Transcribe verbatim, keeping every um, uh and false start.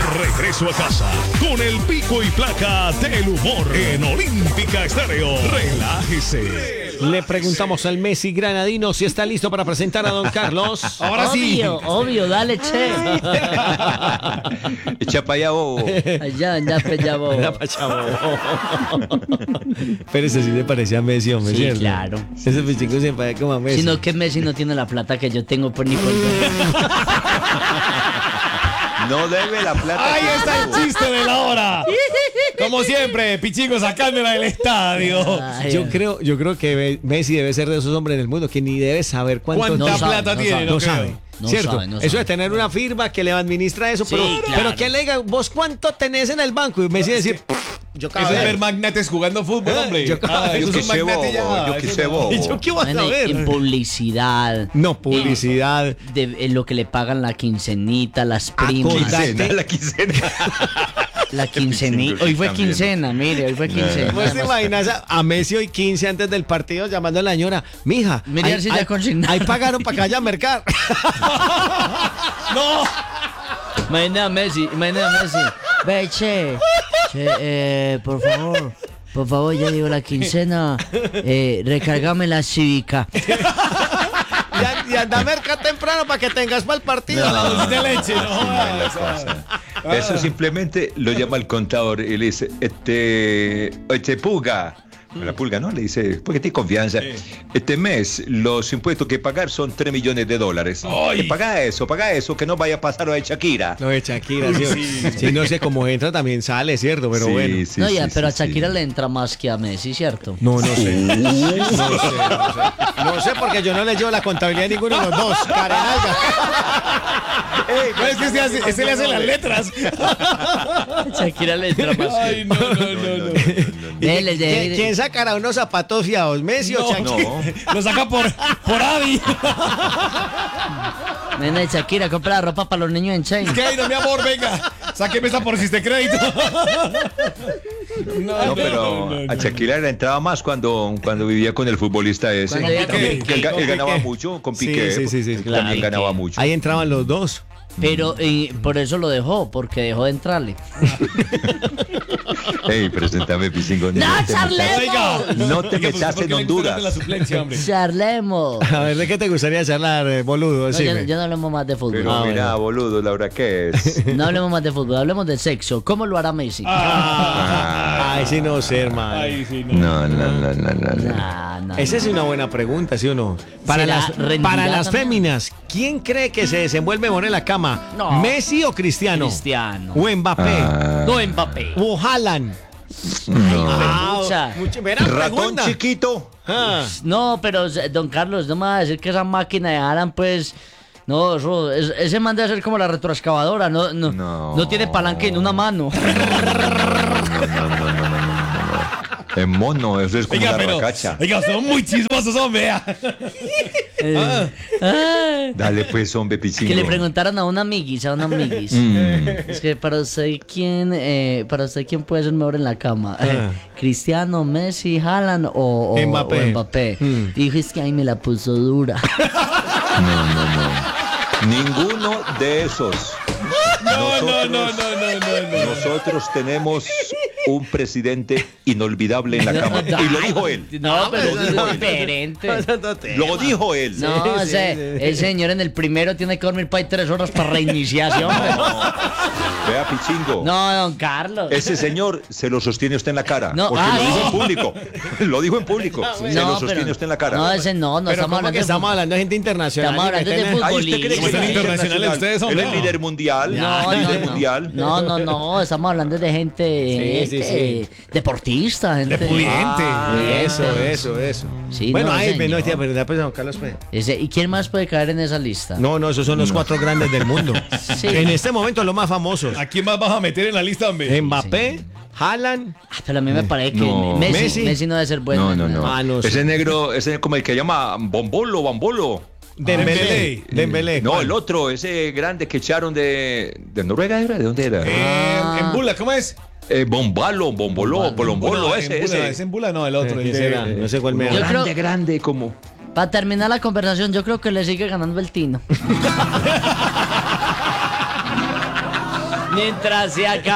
regreso a casa con el pico y placa del humor en Olímpica Estéreo. Relájese. Le preguntamos al Messi granadino si está listo para presentar a don Carlos. Ahora sí. Obvio, obvio, dale, che. Echa para allá, bobo. Allá, ya, ya, bobo. Era pa' chavo. Pero ese sí le parecía a Messi, hombre, Sí, ¿cierto? claro. Ese pichico se parece como a Messi. Sino que Messi no tiene la plata que yo tengo por ni por No debe la plata. Ahí que está el tuvo. chiste de la hora. Como siempre, Pichico sacándola del estadio. Ay, Yo creo, yo creo que Messi debe ser de esos hombres en el mundo que ni debe saber cuánto ¿Cuánta No sabe, plata no tiene? sabe. No, no creo. sabe. No ¿Cierto? sabe, no Eso sabe. de tener una firma que le administra eso, pero, Sí, claro. pero que le diga, vos cuánto tenés en el banco y Messi decir, yo Eso es ver magnates jugando fútbol, hombre. Yo- Ah, Yo eso es un quise magnate bobo, ya. yo Eso quise no. bobo. ¿Y yo qué voy a Bueno, saber? en publicidad. No, publicidad. En, de, en lo que le pagan la quincenita, las primas. Acordate. Quincena, la quincena. La quincenita. Hoy fue También. quincena, mire, hoy fue quincena. ¿Vos te imaginas a, a Messi hoy quince antes del partido llamando a la señora? Mija, Mire, a ver si ya consignaron. ahí pagaron para que vaya a mercar. ¡No! Imagina a Messi, imagina a Messi. Ve, che, che, eh, por favor, por favor, ya digo la quincena, eh, recárgame la cívica. y, y anda a mercar temprano para que tengas para el partido. La dulce de leche, no. Mala cosa. Eso simplemente lo llama el contador y le dice, este, este pulga, la pulga, ¿no? Le dice, porque tiene confianza. Este mes los impuestos que pagar son tres millones de dólares. Ay. Eh, paga eso, paga eso, que no vaya a pasar lo de Shakira. No, de Shakira, sí. Sí, no sé cómo entra, también sale, ¿cierto? Pero Sí, bueno. sí, No, sí, ya, sí, pero a sí. Shakira le entra más que a Messi, ¿cierto? No, no sé. No sé, no sé. No sé porque yo no le llevo la contabilidad a ninguno de los dos. Carenalga. No, es que ese, hace- ese le hace las letras. Shakira le entra más. Ay, no, no, no, no. Dele, ¿Quién, dele. quién sacará unos zapatos fiados? ¿Messi o No. Shakira? No, Lo saca por, por Adi. Nena, Shakira, compra la ropa para los niños en Chain. ¿Qué? No, mi amor, venga. Sáqueme esta por si te crédito. No, no, pero no, no. a Shakira le entraba más cuando, cuando vivía con el futbolista ese. Cuando vivía con También, Piqué. que él, ga- él Con ganaba Piqué. mucho con Sí, Piqué. sí, sí, sí, él claro. También ganaba Piqué. mucho. Ahí entraban los dos. Pero eh, por eso lo dejó, porque dejó de entrarle. Ey, preséntame, Picingo. ¡No, te charlemos! metas- No te Oiga, pues, metas ¿por en qué le gusta Honduras. tanto la suplencia, hombre? Charlemos. A ver, ¿de qué te gustaría charlar, eh, boludo? No, ya, Decime. ya no hablemos más de fútbol. Pero Ah, mira, bueno. boludo, Laura, ¿qué es? No hablemos más de fútbol, hablemos de sexo. ¿Cómo lo hará Messi? Ah, Ay, sí, no sé, hermano. ay, sí, no. No, no, no, no, no. no. Nah, nah, Esa es nah. una buena pregunta, ¿sí o no? Para ¿Será las, rendirá para las también? féminas, ¿quién cree que se desenvuelve mejor en la cama? No. ¿Messi o Cristiano? Cristiano. ¿O Mbappé? Ah, No Mbappé. ¿O Haaland? no. Ah, pucha. mucha- verá, Ratón pregunta. chiquito. Ah. No, pero don Carlos, no me va a decir que esa máquina de Alan, pues. No, eso, es- ese man debe ser como la retroexcavadora. No, no, no. No. tiene palanque en una mano. Es mono, eso es como Oiga, una pero. racacha. Oiga, son muy chismosos, hombre. ah. Eh, ay. Dale pues, hombre, Picingo. Que le preguntaron a una amiguis, a una amiguis. Mm. Es que para usted, ¿quién, eh, para usted, ¿quién puede ser mejor en la cama? Eh, ¿Cristiano, Messi, Haaland o, o Mbappé. o Mbappé? Mm. Dijo, es que ahí me la puso dura. No, no, no. Ninguno de esos. No, no, Nosotros- no, no, no, no, no. Nosotros tenemos un presidente inolvidable en la cama. Y lo dijo él. No, pero eso dijo es él. diferente. Lo dijo él. No, Sí, ese, sí, el señor en el primero tiene que dormir para ahí tres horas para reiniciarse, hombre. Vea, Pichingo. No, don Carlos. Ese señor se lo sostiene usted en la cara. No, porque ah, lo dijo sí. en público. Lo dijo en público. Se No, lo sostiene pero- usted en la cara. No, ese no, no Pero estamos ¿cómo hablando que de estamos fútbol. hablando de gente internacional? Estamos hablando de Tiene- Ay, ¿usted cree que Como es son el internacionales ustedes, Él hombre. es líder mundial. No, no, líder no. mundial. No, no, no, estamos hablando de gente, Sí, sí, gente deportista, gente De pudiente. Ah, Pudiente. eso, eso, eso. Sí, bueno, no, ahí, señor. no, tía, pero ya pues, don Carlos, pues. Ese- ¿Y quién más puede caer en esa lista? No, no, esos son los cuatro grandes del mundo. Sí. En este momento los más famosos. ¿A quién más vas a meter en la lista, hombre? Mbappé, Haaland. Ah, pero a mí me parece que No. Messi, Messi. Messi no debe ser bueno. No, no, no. Ah, no sé. Ese negro, ese es como el que llama Bombolo, Bambolo. Dembélé. Dembélé. No, ¿cuál? el otro, ese grande que echaron de, de Noruega, ¿era? ¿De dónde era? Eh, en Bula, ¿cómo es? Eh, Bombalo, Bomboló, Bolombolo, No, ese, en Bula, ese. ¿Es en Bula? No, el otro. ¿Quién el de- será? No sé cuál me Yo da. creo- Grande, grande, como. Para terminar la conversación, yo creo que le sigue ganando el Tino. Mientras se acaba.